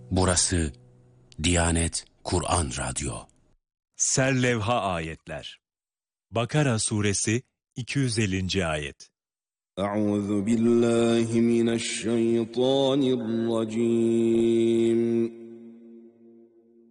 Burası Diyanet Kur'an Radyo. Serlevha ayetler. Bakara suresi 250. ayet. Euzu billahi mineşşeytanirracim.